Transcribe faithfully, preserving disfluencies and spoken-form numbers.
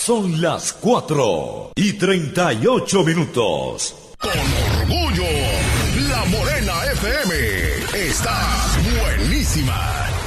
Son las cuatro y treinta y ocho minutos. Con orgullo, La Morena F M está buenísima.